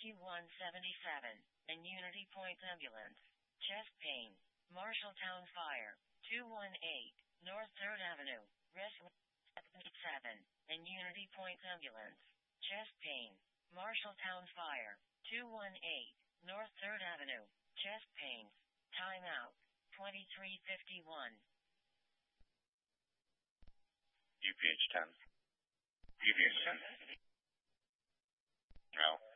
UQ177, and Unity Point Ambulance. Chest pain. Marshalltown Fire. 218, North 3rd Avenue. Rescue 77, and Unity Point Ambulance. Chest pain. Marshalltown Fire. 218, North 3rd Avenue. Chest pain. Time out. 2351. UPH 10. UPH 10. Now.